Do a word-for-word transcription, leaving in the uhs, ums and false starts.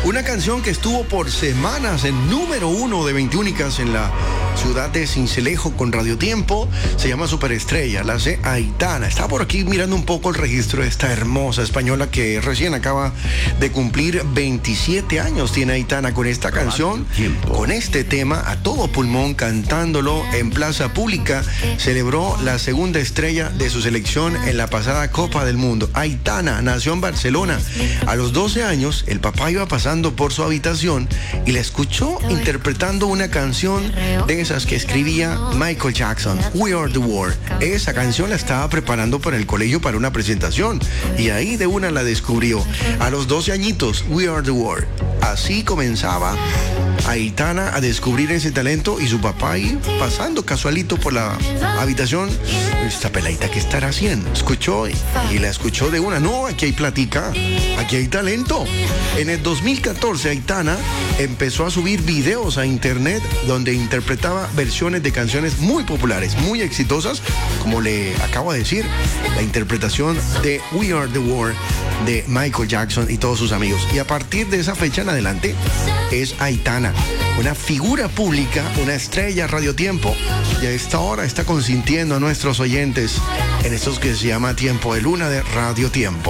Una canción que estuvo por semanas en número uno de veintiúnicas en la ciudad de Sincelejo con Radio Tiempo. Se llama Superestrella, la hace Aitana. Está por aquí mirando un poco el registro de esta hermosa española que recién acaba de cumplir veintisiete años. Tiene Aitana con esta canción, con este tema a todo pulmón, cantándolo en plaza pública. Celebró la segunda estrella de su selección en la pasada Copa del Mundo. Aitana nació en Barcelona. A los doce años, el papá iba pasando por su habitación y la escuchó interpretando una canción de esas que escribía Michael Jackson, We Are the World. Esa canción la estaba preparando para el colegio para una presentación y ahí de una la descubrió. A los doce añitos, We Are the World. Así comenzaba Aitana a descubrir ese talento y su papá ahí pasando casualito por la habitación. Esta peladita, ¿qué estará haciendo? Escuchó y, y la escuchó de una. No, aquí hay platica, aquí hay talento. En el dos mil catorce, Aitana empezó a subir videos a internet donde interpretaba versiones de canciones muy populares, muy exitosas, como le acabo de decir, la interpretación de We Are the World de Michael Jackson y todos sus amigos. Y a partir de esa fecha en adelante es Aitana, una figura pública, una estrella Radio Tiempo, y a esta hora está consintiendo a nuestros oyentes en estos que se llama Tiempo de Luna de Radio Tiempo.